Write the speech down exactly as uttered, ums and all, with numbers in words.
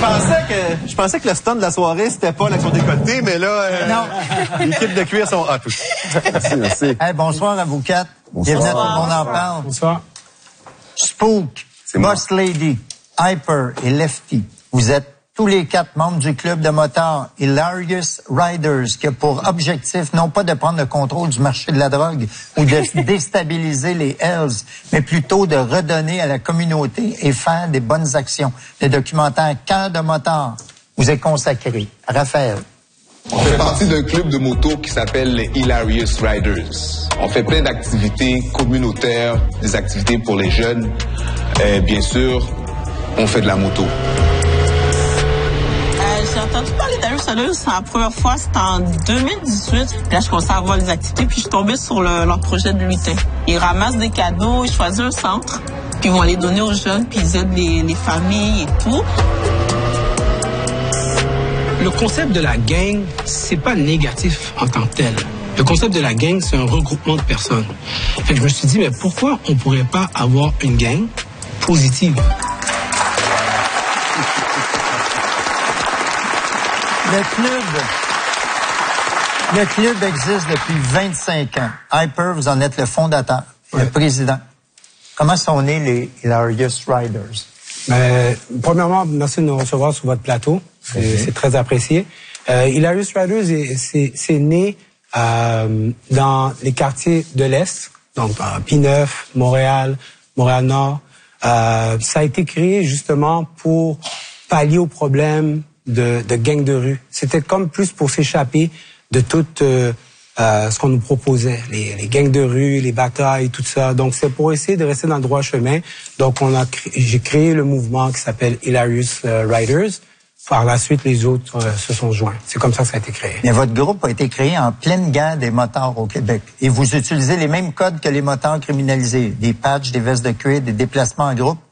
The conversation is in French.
pensais que, je pensais que le stun de la soirée, c'était pas l'action décolletée, mais là, euh, non. L'équipe de cuir sont hot. Merci, merci. Hey, bonsoir à vous quatre. Bonsoir. Bienvenue à Tout le monde en parle. Bonsoir. Spook, Boss Lady, Hyper et Lefty. Vous êtes tous les quatre membres du club de motards Hilarious Riders, qui a pour objectif non pas de prendre le contrôle du marché de la drogue ou de déstabiliser les Hells, mais plutôt de redonner à la communauté et faire des bonnes actions. Le documentaire Cœur de motard vous est consacré. Raphaël. On fait partie d'un club de moto qui s'appelle les Hilarious Riders. On fait plein d'activités communautaires, des activités pour les jeunes. Euh, bien sûr, on fait de la moto. J'ai entendu parler d'Hilarious Riders, la première fois, c'était en deux mille dix-huit. Puis là, je commençais à voir les activités, puis je suis tombée sur le, leur projet de lutin. Ils ramassent des cadeaux, ils choisissent un centre, puis ils vont les donner aux jeunes, puis ils aident les, les familles et tout. Le concept de la gang, c'est pas négatif en tant que tel. Le concept de la gang, c'est un regroupement de personnes. Fait que je me suis dit, mais pourquoi on pourrait pas avoir une gang positive? Le club, le club existe depuis vingt-cinq ans. Hyper, vous en êtes le fondateur, ouais. Le président. Comment sont nés les Hilarious Riders? Ben, premièrement, merci de nous recevoir sur votre plateau. C'est, okay. c'est très apprécié. Euh, Hilarious Riders, c'est, c'est né euh, dans les quartiers de l'Est, donc euh, P neuf, Montréal, Montréal-Nord. Euh, ça a été créé justement pour pallier aux problèmes de, de gangs de rue. C'était comme plus pour s'échapper de tout euh, euh, ce qu'on nous proposait, les, les gangs de rue, les batailles, tout ça. Donc c'est pour essayer de rester dans le droit chemin. Donc on a, cré- j'ai créé le mouvement qui s'appelle Hilarious Riders. Par la suite, les autres euh, se sont joints. C'est comme ça que ça a été créé. Mais votre groupe a été créé en pleine guerre des motards au Québec. Et vous utilisez les mêmes codes que les motards criminalisés. Des patchs, des vestes de cuir, des déplacements en groupe.